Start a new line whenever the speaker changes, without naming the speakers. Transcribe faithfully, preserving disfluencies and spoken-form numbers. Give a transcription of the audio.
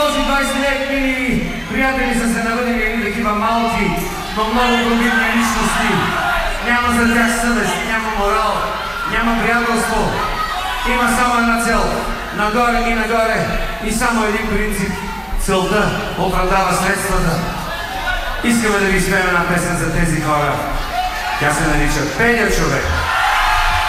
този двайсетилетни приятели са се навъдили едни такива малки, но много пробитни личности. Няма за тях съвест, няма морал, няма приятелство. Има само една цел. Нагоре и нагоре. И само един принцип. Целта оправдава средствата. Искаме да ви изпеем една песен за тези хора. Тя се нарича "Пеня човек".